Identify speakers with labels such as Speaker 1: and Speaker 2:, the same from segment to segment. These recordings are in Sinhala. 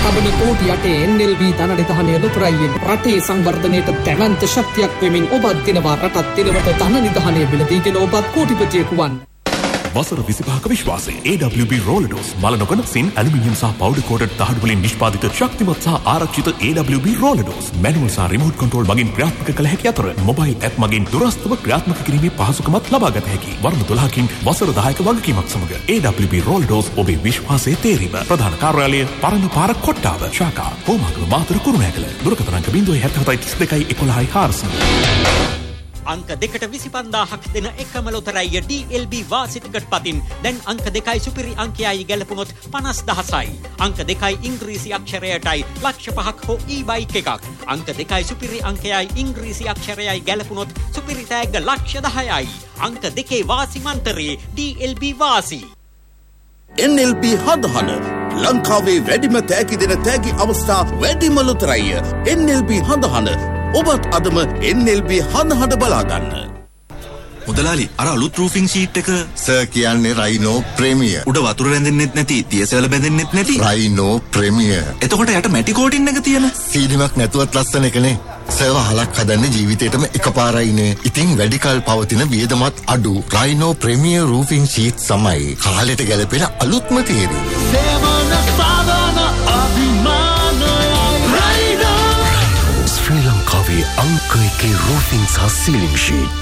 Speaker 1: තබන කෝටි 8 NLB ධනනිධානය ලොතරැයියෙන් රටේ සංවර්ධනයට දැවැන්ත ශක්තියක් වෙමින් ඔබත් දිනවා රටත් දිනවට ධනනිධානය බිලදීගෙන ඔබත් කෝටිපතියෙකු වන්න.
Speaker 2: වසර 25ක විශ්වාසයේ AWB රෝලඩෝස් මල නොකන සින් ඇලුමිනියම් සහ පවුඩර් කෝටඩ් දහඩු වලින් නිෂ්පාදිත ශක්තිමත් සහ ආරක්ෂිත AWB රෝලඩෝස් මැනුවල් සහ රිමෝට් කන්ට්‍රෝල් මගින් ක්‍රියාත්මක කළ හැකි අතර මොබයිල් ඇප් මගින් දුරස්ථව ක්‍රියාත්මක කිරීමේ පහසුකමත් ලබා ගත හැකි. වර්ණ 12කින් වසර 10ක වගකීමක් සමග AWB රෝලඩෝස් ඔබේ විශ්වාසයේ තේරීම. ප්‍රධාන කාර්යාලය පරණ පාර කොට්ටාව ශාඛා හෝමාගම මාතර කුරුණෑගල. දුරකථන අංක 07732
Speaker 3: අංක 2ට 25000ක් දෙන එකම ලොතරැයිය DLB වාසිතකට පතින් දැන් අංක 2යි සුපිරි අංකයයි ගැලපුණොත් 50000යි. අංක 2යි ඉංග්‍රීසි අක්ෂරයටයි ලක්ෂ 5ක් හෝ e-බයික් එකක්. අංක 2යි සුපිරි අංකයයි ඉංග්‍රීසි අක්ෂරයයි ගැලපුණොත් සුපිරි තෑග්ග ලක්ෂ 10යි. අංක 2 වාසි මන්තරේ DLB වාසි.
Speaker 4: NLB හදහන ලංකාවේ වැඩිම තෑගි දෙන තෑගි අවස්ථා වැඩිම ලොතරැයිය NLB හදහන. ඔබත් අදම NLB හඳහඬ බලාගන්න.
Speaker 5: මුදලාලි අර අලුත් රූෆින් ෂීට් එක
Speaker 6: සර් කියන්නේ රයිනෝ ප්‍රීමියර්.
Speaker 5: උඩ වතුර රැඳෙන්නෙත් නැති, තියසල බැඳෙන්නෙත් නැති
Speaker 6: රයිනෝ ප්‍රීමියර්.
Speaker 5: එතකොට යට මැටි කෝටින් එක තියෙන
Speaker 6: සීලිමක් නැතුවත් ලස්සන එකනේ. සර් වහලක් හදන්නේ ජීවිතේටම එකපාරයිනේ. ඉතින් වැඩි කල් පවතින වියදමත් අඩු රයිනෝ ප්‍රීමියර් රූෆින් ෂීට් සමයි කාලෙට ගැලපෙන අලුත්ම තේරි.
Speaker 7: සේවන සාධන අභිමානය
Speaker 2: ශ්‍රී ලංකාවේ අංක 1 රූෆින් සහ සීලිං ෂීට්.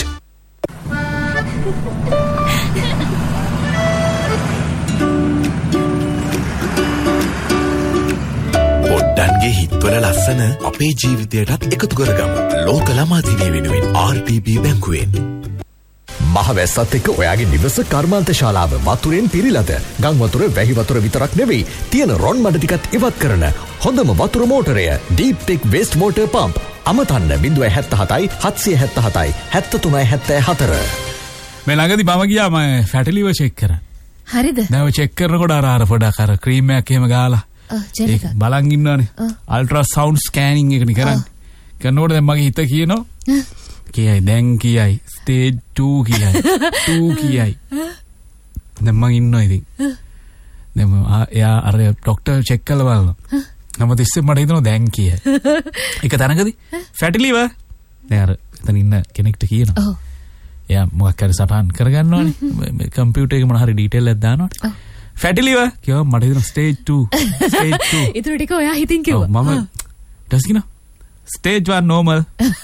Speaker 2: පොඩ්ඩන්ගේ හිත්වල ලස්සන අපේ ජීවිතයටත් එකතු කරගමු. ලෝක ළමා දිනය වෙනුවෙන් RTB බැංකුවෙන්.
Speaker 8: මහවැස්සත් එක්ක ඔයාගේ නිවස කර්මාන්ත ශාලාව වතුරෙන් පිරීලාද? ගම් වතුර වැහි වතුර විතරක් නෙවෙයි තියෙන රොන් මඩ ටිකත් ඉවත් කරන හොඳම වතුර මෝටරය Deep Tech Waste Water Pump. අමතන්න 077යි 777යි 7374.
Speaker 9: මේ ළඟදී මම ගියා මම ෆැටිලිව චෙක් කරා.
Speaker 10: හරිද?
Speaker 9: දැන් චෙක් කරනකොට අර පොඩක් අර ක්‍රීම් එකක් එහෙම ගාලා ඒක බලන් ඉන්නවනේ. අල්ට්‍රා සවුන්ඩ් ස්කෑනින් එකනේ කරන්නේ. කරනකොට දැන් මගේ හිත කියනවා කියයි දැන් කියයි ස්ටේජ් 2 කියයි 2 කියයි. දැන් මම ඉන්නවා ඉතින්. දැන් එයා අර ડોක්ටර් චෙක් කළා බලනවා. නම තිස්සේ මට හිතෙනවා දැන් කියයි. එක තැනකදී ෆැටි ලිවර් දැන් අර එතන ඉන්න කෙනෙක්ට කියනවා. එයා මොකක් හරි සටහන් කරගන්නවනේ. කම්පියුටර් එකේ මොන හරි ඩීටේල් එකක් දානවා. ෆැටි ලිවර් කියව මට හිතෙනවා ස්ටේජ් 2 ස්ටේජ් 2.
Speaker 10: ඊටු ටික ඔයා හිතින් කිව්වා.
Speaker 9: මම ඊට කියනවා ස්ටේජ් 1 normal.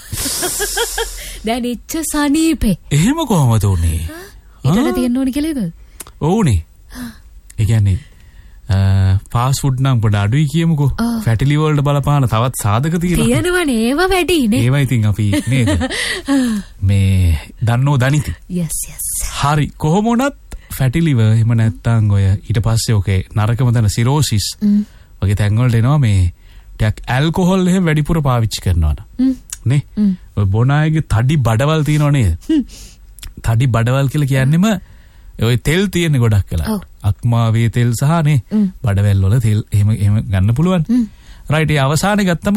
Speaker 10: දැන් ඉච්ච සනීපේ.
Speaker 9: එහෙම කොහමද උනේ?
Speaker 10: ඊටට තියෙන්න ඕනි කියලාද?
Speaker 9: ඔව්නේ. ඒ කියන්නේ ෆාස්ට් ෆුඩ් නම් පොඩ අඩුයි කියමුකෝ. ෆැටි ලිවර් වලට බලපාන තවත් සාධක තියෙනවා.
Speaker 10: තියෙනවනේ ඒවා වැඩි නේ.
Speaker 9: ඒවා ඉතින් අපි නේද? මේ දන්නෝ දනිති.
Speaker 10: yes yes.
Speaker 9: හරි කොහොම වුණත් ෆැටි ලිවර් එහෙම නැත්නම් ඔය ඊට පස්සේ ඔකේ නරකම තන සිරෝසිස් වගේ තැන් වලට එනවා මේ ටිකක් ඇල්කොහොල් එහෙම වැඩිපුර පාවිච්චි කරනවා නේ. ඔය බොන අයගේ තඩි බඩවල් තියෙනව නේද? තඩි බඩවල් කියලා කියන්නේම ඔය තෙල් තියෙන ගොඩක් කියලා. අක්මාවේ තෙල් සහ නේ බඩවැල් වල තෙල් එහෙම ගන්න පුළුවන්. රයිට්. ඒ අවසානයේ ගත්තම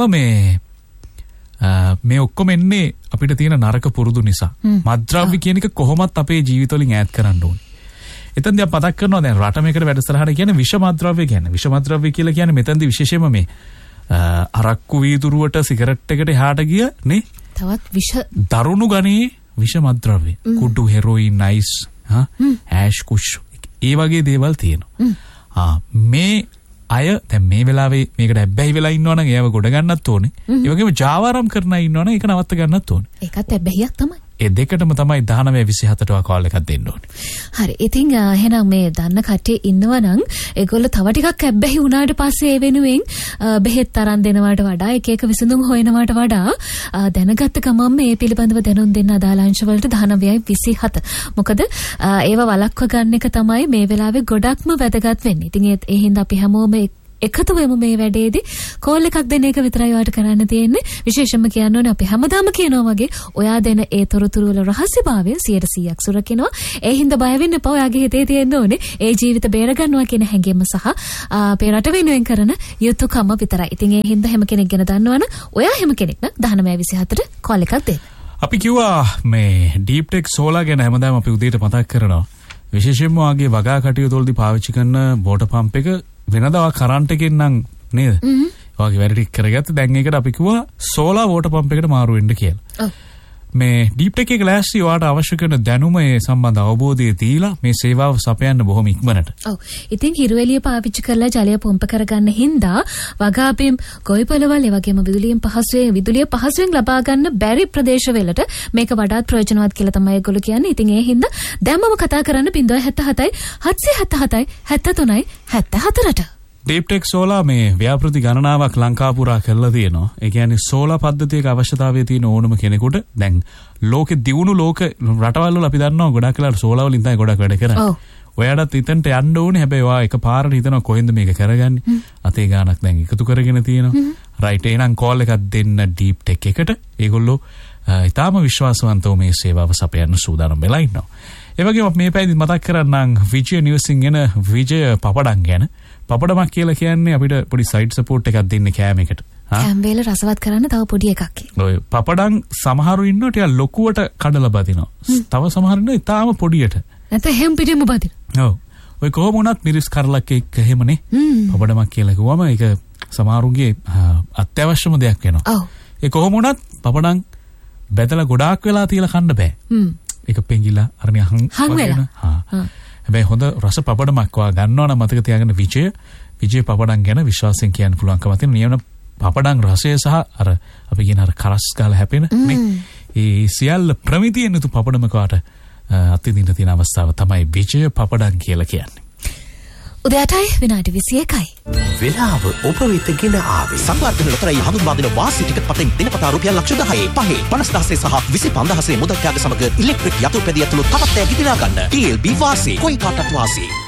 Speaker 9: මේ ඔක්කොම එන්නේ අපිට තියෙන නරක පුරුදු නිසා. මත්ද්‍රව්‍ය කියන එක කොහොමත් අපේ ජීවිත වලින් ඈත් කරන්න ඕනේ. එතෙන්දී අපි පතක් කරනවා දැන් රට මේකට වැඩසටහන කියන්නේ විෂ මත්ද්‍රව්‍ය කියන්නේ. විෂ මත්ද්‍රව්‍ය කියලා කියන්නේ මෙතෙන්දී විශේෂයෙන්ම මේ අරක්කු වීදුරුවට සිගරට් එකට එහාට ගිය නේ
Speaker 10: තවත් විෂ
Speaker 9: දරුණු ගණයේ විෂ මත්ද්‍රව්‍ය. කුඩු හෙරොයින් අයිස් ඇෂ් කුෂ් ඒ වගේ දේවල් තියෙනවා. මේ අය දැන් මේ වෙලාවේ මේකට ඇබ්බැහි වෙලා ඉන්නවනම් ඒව ගොඩ ගන්නත් ඕනේ. ඒ වගේම ජාවාරම් කරන අය ඉන්නවනම් ඒක නවත්ත ගන්නත් ඕනේ.
Speaker 10: ඒකත් ඇබ්බැහියක් තමයි.
Speaker 9: ඒ දෙකටම තමයි 19:27ට කාල් එකක් දෙන්න ඕනේ.
Speaker 10: හරි. ඉතින් එහෙනම් මේ දන්න කට්ටිය ඉන්නවනම් ඒගොල්ලෝ තව ටිකක් ඇබ්බැහි වුණාට පස්සේ ඒ වෙනුවෙන් බෙහෙත් තරන් දෙනවට වඩා එක එක විසඳුම් හොයනවට වඩා දැනගත්ත ගමන් මේ පිළිබඳව දැනුම් දෙන්න අදාළ අංශ වලට 19:27. මොකද ඒව වළක්ව ගන්න එක තමයි මේ වෙලාවේ ගොඩක්ම වැදගත් වෙන්නේ. ඉතින් ඒ හින්දා අපි හැමෝම එකතු වෙමු මේ වැඩේදී. කෝල් එකක් දෙන එක විතරයි ඔයාලට කරන්න තියෙන්නේ. විශේෂයෙන්ම කියන්න ඕනේ අපි හැමදාම කියනවා වගේ ඔයා දෙන ඒ තොරතුරු වල රහස්‍යභාවය 100% සුරකිනවා. ඒ හින්දා බය වෙන්න එපා. ඔයාගේ හිතේ තියෙන්න ඕනේ ඒ ජීවිත බේර ගන්නවා කියන හැඟීම සහ අපේ රට වෙනුවෙන් කරන යුතුයකම විතරයි. ඉතින් ඒ හින්දා හැම කෙනෙක් ගැන දන්නවනම් ඔයා හැම කෙනෙක් නම් 19:27ට කෝල් එකක් දෙන්න.
Speaker 9: අපි කිව්වා මේ ඩීප් ටෙක් සෝලාර් ගැන හැමදාම අපි උදේට මතක් කරනවා. විශේෂයෙන්ම ආගේ වගා කටයුතු වලදී පාවිච්චි කරන වෝටර් පම්ප් එක වෙනදා කරන්ට් එකෙන් නම් නේද? වගේ වැඩ ටික කරගත්ත දැන් ඒකට අපි කිව්වා සෝලාර් වෝටර් පම්ප් එකට මාරු වෙන්න කියලා. මේ ඩීප් ටෙක් එක ලෑස්ති ඔයාට අවශ්‍ය කරන දැනුම ඒ සම්බන්ධ අවබෝධය දීලා මේ සේවාව සපයන්න බොහොම ඉක්මනට.
Speaker 10: ඔව්. ඉතින් හිරු එළිය පාවිච්චි කරලා ජලය පොම්ප කරගන්න හින්දා වගාපෙම් ගොවිපළවල් ඒ වගේම විදුලිය පහසුවෙන් ලබා ගන්න බැරි ප්‍රදේශවලට මේක වඩාත් ප්‍රයෝජනවත් කියලා තමයි ඒගොල්ලෝ කියන්නේ. ඉතින් ඒ හින්දා දැම්මම කතා කරන්න 077 777 73 74ට.
Speaker 9: ඩීප් ටෙක් සෝලා මේ ව්‍යාපෘති ගණනාවක් ලංකා පුරා කරලා තියෙනවා. ඒ කියන්නේ සෝලා පද්ධතියක අවශ්‍යතාවය තියෙන ඕනම කෙනෙකුට දැන් ලෝකෙ දියුණු ලෝක රටවල් වල අපි දන්නවා ගොඩක් වෙලාවට සෝලා වලින් තමයි ගොඩක් වැඩ කරන්නේ. ඔයාලට ඉතින්ට යන්න ඕනේ. හැබැයි ඔයා එකපාරට හිතනවා කොහෙන්ද මේක කරගන්නේ? අතේ ගානක් දැන් එකතු කරගෙන තියෙනවා. රයිට් එහෙනම් කෝල් එකක් දෙන්න ඩීප් ටෙක් එකට. ඒගොල්ලෝ ඊටාම විශ්වාසවන්තව මේ සේවාව සපයන්න සූදානම් වෙලා ඉන්නවා. ඒ වගේම මේ පැයදී මතක් කරන්නම් විජය නිවසින් එන විජය පපඩම් ගැන. පපඩමක් කියලා කියන්නේ අපිට පොඩි සයිඩ් සපෝට් එකක් දෙන්න කෑම එකට.
Speaker 10: කෑම වේල රසවත් කරන්න තව පොඩි එකක්.
Speaker 9: ඔය පපඩම් සමහරු ඉන්නවා ටික ලොකුවට කඩලා බදිනවා. තව සමහරු ඉන්නවා ඊටාම පොඩියට.
Speaker 10: නැත්නම් හැම් පිටින්ම බදිනවා.
Speaker 9: ඔව්. ඔය කොහොම වුණත් මිරිස් කරලක් එක්ක එහෙමනේ. පපඩමක් කියලා කිව්වම ඒක සමහරුගේ අත්‍යවශ්‍යම දෙයක් වෙනවා.
Speaker 10: ඔව්.
Speaker 9: ඒ කොහොම වුණත් පපඩම් බෙදලා ගොඩාක් වෙලා තියලා කන්න බෑ. ඒක පෙඟිලා අරනේ
Speaker 10: හං වෙලා.
Speaker 9: හැබැයි හොඳ රස පපඩමක් වා ගන්නවා නම් මතක තියාගන්න විජය පපඩම් ගැන විශ්වාසයෙන් කියන්න පුළුවන්කම තියෙන නියම පපඩම් රසය සහ අර අපි කියන අර කරස් ගාලා හැපෙන මේ ඒ සියල්ල ප්‍රමිතියෙන් යුතු පපඩමක වාට අත්විඳින්න තියෙන අවස්ථාව තමයි විජය පපඩම් කියලා කියන්නේ.
Speaker 10: උදෑටයි විනාඩි 21යි.
Speaker 11: වෙලාව ඔබ වෙත ගෙන ආවේ සංවර්ධන ලොතරැයි හඳුන්වා දෙන වාසි ටිකට් පතෙන් දිනපතා රුපියල් ලක්ෂ 10 5 50000 සහ 25000 මුදල් ත්‍යාග සමග ඉලෙක්ට්‍රික් යතුරුපැදිය ඇතුළු තවත් ඈ ගිදිනා ගන්න TLB වාසි කොයි කාටත් වාසි